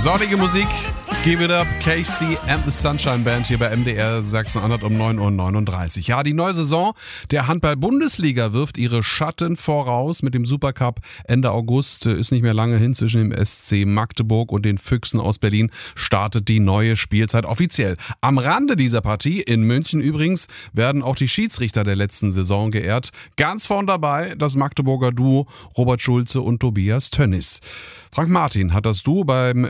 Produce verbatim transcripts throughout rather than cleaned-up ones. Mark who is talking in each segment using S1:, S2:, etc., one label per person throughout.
S1: Sonnige Musik, Give It Up, Casey and the Sunshine Band hier bei M D R Sachsen-Anhalt um neun Uhr neununddreißig. Ja, die neue Saison der Handball-Bundesliga wirft ihre Schatten voraus. Mit dem Supercup Ende August ist nicht mehr lange hin. Zwischen dem S C Magdeburg und den Füchsen aus Berlin startet die neue Spielzeit offiziell. Am Rande dieser Partie, in München übrigens, werden auch die Schiedsrichter der letzten Saison geehrt. Ganz vorn dabei das Magdeburger Duo Robert Schulze und Tobias Tönnies. Frank Martin hat das Duo beim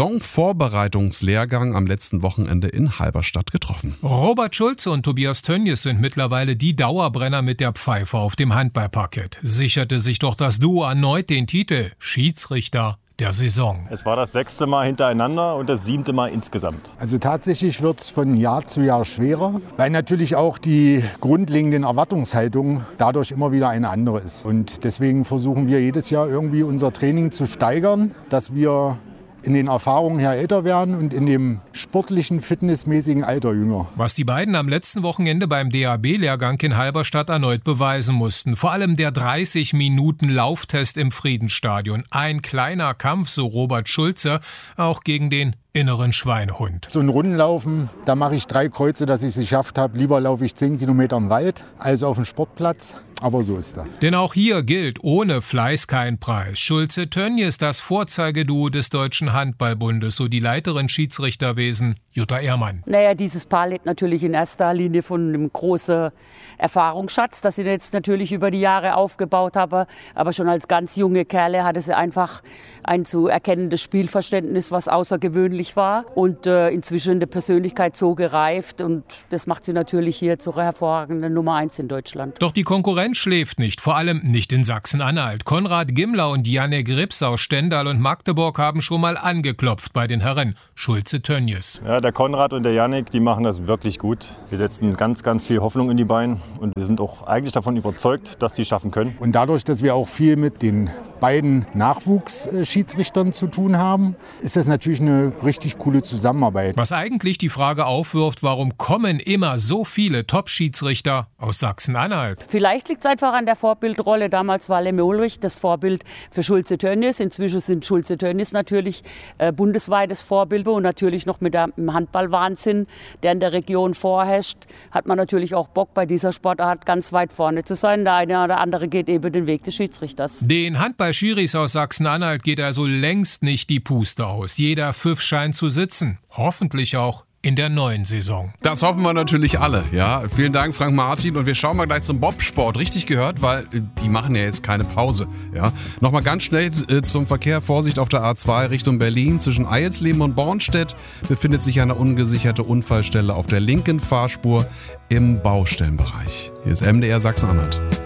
S1: Saisonvorbereitungslehrgang am letzten Wochenende in Halberstadt getroffen.
S2: Robert Schulze und Tobias Tönnies sind mittlerweile die Dauerbrenner mit der Pfeife auf dem Handballparkett. Sicherte sich doch das Duo erneut den Titel Schiedsrichter der Saison.
S3: Es war das sechste Mal hintereinander und das siebte Mal insgesamt.
S4: Also tatsächlich wird es von Jahr zu Jahr schwerer, weil natürlich auch die grundlegenden Erwartungshaltung dadurch immer wieder eine andere ist. Und deswegen versuchen wir jedes Jahr irgendwie unser Training zu steigern, dass wir in den Erfahrungen her älter werden und in dem sportlichen, fitnessmäßigen Alter jünger.
S2: Was die beiden am letzten Wochenende beim D A B-Lehrgang in Halberstadt erneut beweisen mussten. Vor allem der dreißig Minuten Lauftest im Friedensstadion. Ein kleiner Kampf, so Robert Schulze, auch gegen den inneren Schweinehund.
S4: So ein Rundenlaufen, da mache ich drei Kreuze, dass ich es geschafft habe. Lieber laufe ich zehn Kilometer im Wald als auf dem Sportplatz. Aber so ist das.
S2: Denn auch hier gilt, ohne Fleiß kein Preis. Schulze Tönnies, das Vorzeigeduo des Deutschen Handballbundes, so die Leiterin Schiedsrichterwesen Jutta Ehrmann.
S5: Naja, dieses Paar lebt natürlich in erster Linie von einem großen Erfahrungsschatz, das sie jetzt natürlich über die Jahre aufgebaut haben. Aber schon als ganz junge Kerle hatte sie einfach ein zu erkennendes Spielverständnis, was außergewöhnlich war. Und äh, inzwischen eine Persönlichkeit so gereift. Und das macht sie natürlich hier zur hervorragenden Nummer eins in Deutschland.
S2: Doch die Konkurrenz schläft nicht, vor allem nicht in Sachsen-Anhalt. Konrad Gimler und Janek Rips aus Stendal und Magdeburg haben schon mal angeklopft bei den Herren Schulze Tönnies.
S3: Ja, der Konrad und der Janek, die machen das wirklich gut. Wir setzen ganz, ganz viel Hoffnung in die Beine und wir sind auch eigentlich davon überzeugt, dass die es schaffen können.
S4: Und dadurch, dass wir auch viel mit den beiden Nachwuchsschiedsrichtern zu tun haben, ist das natürlich eine richtig coole Zusammenarbeit.
S2: Was eigentlich die Frage aufwirft, warum kommen immer so viele Top-Schiedsrichter aus Sachsen-Anhalt?
S5: Vielleicht liegt es einfach an der Vorbildrolle. Damals war Lemme Ulrich das Vorbild für Schulze Tönnies. Inzwischen sind Schulze Tönnies natürlich äh, bundesweites Vorbild und natürlich noch mit dem Handballwahnsinn, der in der Region vorherrscht, hat man natürlich auch Bock, bei dieser Sportart ganz weit vorne zu sein. Der eine oder andere geht eben den Weg des Schiedsrichters.
S2: Den Handball-Schiris aus Sachsen-Anhalt geht also längst nicht die Puste aus. Jeder Pfiff scheint zu sitzen. Hoffentlich auch in der neuen Saison.
S1: Das hoffen wir natürlich alle, ja. Vielen Dank, Frank Martin. Und wir schauen mal gleich zum Bobsport. Richtig gehört, weil die machen ja jetzt keine Pause, ja. Nochmal ganz schnell äh, zum Verkehr. Vorsicht auf der A zwei Richtung Berlin. Zwischen Eilsleben und Bornstedt befindet sich eine ungesicherte Unfallstelle auf der linken Fahrspur im Baustellenbereich. Hier ist M D R Sachsen-Anhalt.